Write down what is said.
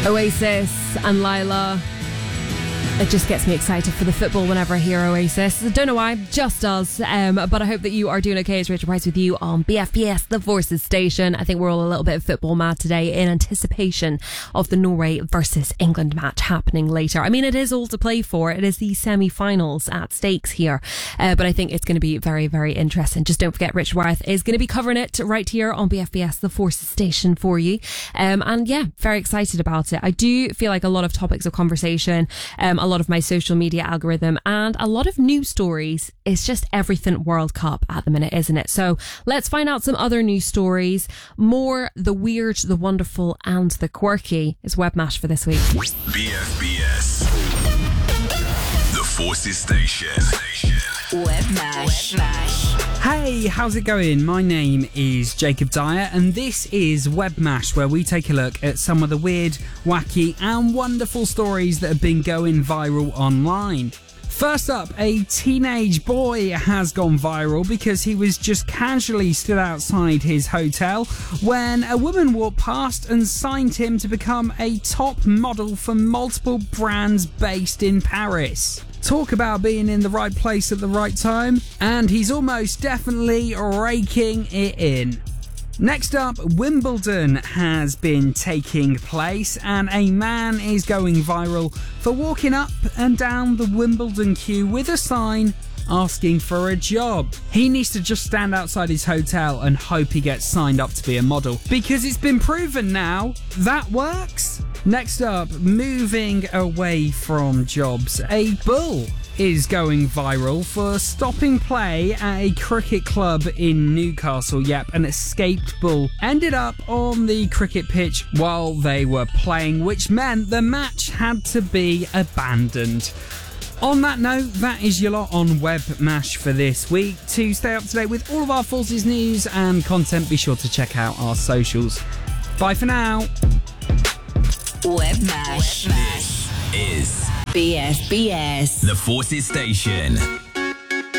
Oasis and Lila. It just gets me excited for the football whenever I hear Oasis. I don't know why, just does. But I hope that you are doing okay. It's Rachel Price with you on BFBS, the Forces Station. I think we're all a little bit football mad today in anticipation of the Norway versus England match happening later. I mean, it is all to play for. It is the semi-finals at stakes here. But I think it's going to be very, very interesting. Just don't forget, Richard Worth is going to be covering it right here on BFBS, the Forces Station for you. And yeah, very excited about it. I do feel like a lot of topics of conversation, a lot of my social media algorithm and a lot of news stories. It's just everything World Cup at the minute, isn't it? So let's find out some other news stories. More the weird, the wonderful and the quirky is Webmash for this week. BFBS, the Forces Station. Webmash. Hey, how's it going? My name is Jacob Dyer and this is Webmash, where we take a look at some of the weird, wacky and wonderful stories that have been going viral online. First up, a teenage boy has gone viral because he was just casually stood outside his hotel when a woman walked past and signed him to become a top model for multiple brands based in Paris. Talk about being in the right place at the right time, and he's almost definitely raking it in. Next up, Wimbledon has been taking place and a man is going viral for walking up and down the Wimbledon queue with a sign asking for a job. He needs to just stand outside his hotel and hope he gets signed up to be a model, because it's been proven now that works. Next up, moving away from jobs, a bull is going viral for stopping play at a cricket club in Newcastle. Yep, an escaped bull ended up on the cricket pitch while they were playing, which meant the match had to be abandoned. On that note, that is your lot on Webmash for this week. To stay up to date with all of our Forces news and content, be sure to check out our socials. Bye for now. Webmash. This is BFBS, the Forces Station.